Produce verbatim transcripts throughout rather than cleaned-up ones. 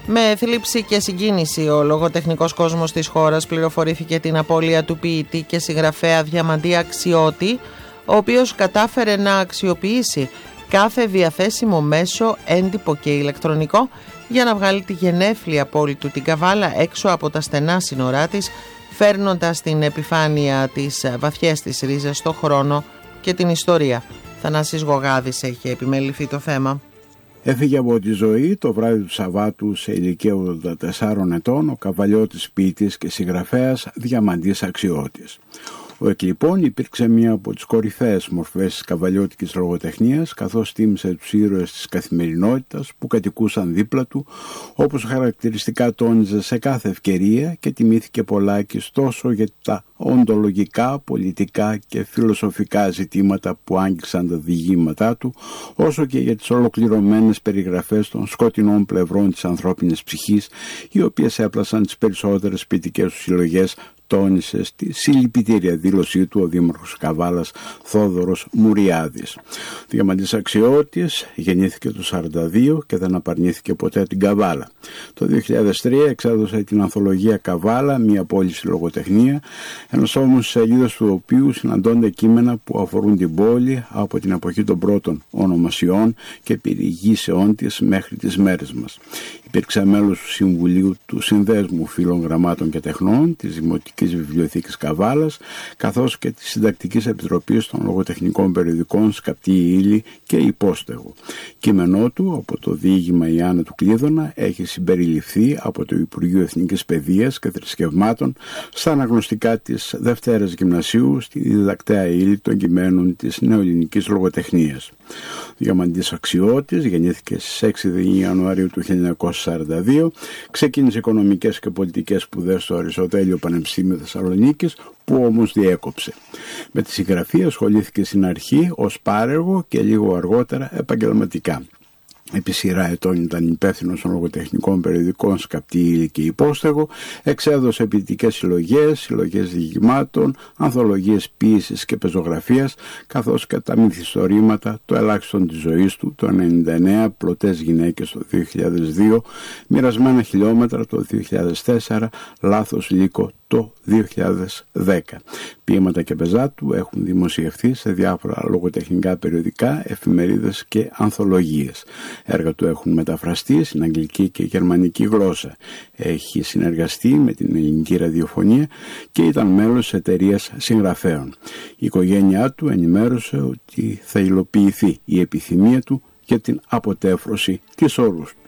Με θλίψη και συγκίνηση ο λογοτεχνικός κόσμος της χώρας πληροφορήθηκε την απώλεια του ποιητή και συγγραφέα Διαμαντή Αξιώτη, ο οποίος κατάφερε να αξιοποιήσει κάθε διαθέσιμο μέσο, έντυπο και ηλεκτρονικό, για να βγάλει τη γενέφλια πόλη του την Καβάλα έξω από τα στενά σύνορά της, φέρνοντας στην επιφάνεια τις βαθιές της ρίζες, στο χρόνο και την ιστορία. Θανάσης Γογάδης έχει επιμεληθεί το θέμα. Έφυγε από τη ζωή το βράδυ του Σαββάτου σε ηλικία ογδόντα τεσσάρων ετών ο καβαλιώτης ποιητής και συγγραφέας Διαμαντής Αξιώτης. Ο εκλειπών υπήρξε μία από τις κορυφαίες μορφές της καβαλιώτικης λογοτεχνίας, καθώς τίμησε τους ήρωες της καθημερινότητας που κατοικούσαν δίπλα του, όπως χαρακτηριστικά τόνιζε σε κάθε ευκαιρία, και τιμήθηκε πολλάκις τόσο για τα οντολογικά, πολιτικά και φιλοσοφικά ζητήματα που άγγιξαν τα διηγήματά του, όσο και για τις ολοκληρωμένες περιγραφές των σκοτεινών πλευρών της ανθρώπινης ψυχής, οι οποίες έπλασαν τις περισσότερες ποιητικές του συλλογές, τόνισε στη συλληπιτήρια δήλωσή του ο δήμαρχος Καβάλας Θόδωρος Μουριάδης. Διαμαντής Αξιώτης γεννήθηκε το σαράντα δύο και δεν απαρνήθηκε ποτέ την Καβάλα. Το δύο χιλιάδες τρία εξέδωσε την ανθολογία Καβάλα, μια πώληση λογοτεχνία, ένας όμως σελίδες του οποίου συναντώνται κείμενα που αφορούν την πόλη από την εποχή των πρώτων ονομασιών και περιηγήσεών της μέχρι τις μέρες μας. Υπήρξε μέλος του Συμβουλίου του Συνδέσμου Φίλων Γραμμάτων και Τεχνών, της Δημοτικής Βιβλιοθήκης Καβάλας, καθώς και της Συντακτικής Επιτροπής των Λογοτεχνικών Περιοδικών Σκαπτή Ύλη και Υπόστεγο. Κείμενό του, από το διήγημα «Η Άννα του Κλείδωνα», έχει συμπεριληφθεί από το Υπουργείο Εθνικής Παιδείας και Θρησκευμάτων στα αναγνωστικά της Δευτέρας Γυμνασίου στη διδακτέα ύλη των κειμένων της νεοελληνικής λογοτεχνίας. Διαμαντής Αξιώτης γεννήθηκε στις έξι Ιανουαρίου του χίλια εννιακόσια σαράντα δύο, ξεκίνησε οικονομικές και πολιτικές σπουδές στο Αριστοτέλειο Πανεπιστήμιο Θεσσαλονίκης, που όμως διέκοψε. Με τη συγγραφή ασχολήθηκε στην αρχή ως πάρεργο και λίγο αργότερα επαγγελματικά. Επί σειρά ετών ήταν υπεύθυνος των λογοτεχνικών περιοδικών Σκαπτή Ύλη και Υπόστεγο, εξέδωσε ποιητικές συλλογές, συλλογές διηγημάτων, ανθολογίες ποίησης και πεζογραφίας, καθώς και τα μυθιστορήματα, το ελάχιστον της ζωής του, το ενενήντα εννέα, πλωτές γυναίκες το δύο χιλιάδες δύο, μοιρασμένα χιλιόμετρα το δύο χιλιάδες τέσσερα, λάθος λύκο το δύο χιλιάδες δέκα. Ποίηματα και πεζά του έχουν δημοσιευθεί σε διάφορα λογοτεχνικά περιοδικά, εφημερίδες και ανθολογίες. Έργα του έχουν μεταφραστεί στην αγγλική και γερμανική γλώσσα. Έχει συνεργαστεί με την ελληνική ραδιοφωνία και ήταν μέλος εταιρείας συγγραφέων. Η οικογένειά του ενημέρωσε ότι θα υλοποιηθεί η επιθυμία του για την αποτέφρωση της όρους του.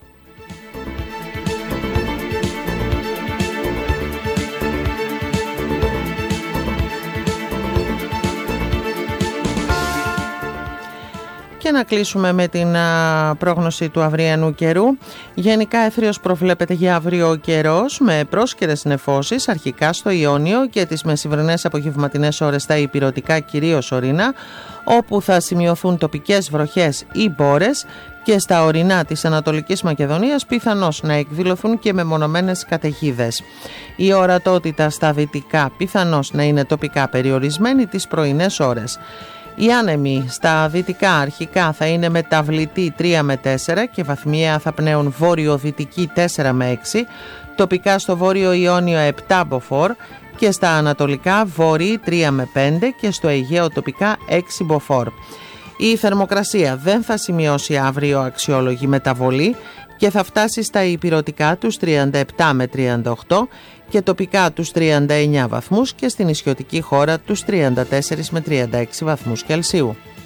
Και να κλείσουμε με την α, πρόγνωση του αυριανού καιρού. Γενικά έθριος προβλέπεται για αύριο ο καιρός, με πρόσκαιρες νεφώσεις αρχικά στο Ιόνιο και τις μεσημβρινές απογευματινές ώρες στα ηπειρωτικά, κυρίως ορεινά, όπου θα σημειωθούν τοπικές βροχές ή μπόρες, και στα ορεινά της Ανατολικής Μακεδονίας πιθανώς να εκδηλωθούν και μεμονωμένες καταιγίδες. Η ορατότητα στα δυτικά πιθανώς να είναι τοπικά περιορισμένη τις πρωινές ώρες. Οι άνεμοι στα δυτικά αρχικά θα είναι μεταβλητοί τρία με τέσσερα και βαθμιαία θα πνέουν βόρειο-δυτική τέσσερα με έξι, τοπικά στο βόρειο Ιόνιο επτά μποφόρ και στα ανατολικά βόρειοι τρία με πέντε και στο Αιγαίο τοπικά έξι μποφόρ. Η θερμοκρασία δεν θα σημειώσει αύριο αξιόλογη μεταβολή και θα φτάσει στα ηπειρωτικά τους τριάντα επτά με τριάντα οκτώ και τοπικά τους τριάντα εννέα βαθμούς και στην νησιωτική χώρα τους τριάντα τέσσερα με τριάντα έξι βαθμούς Κελσίου.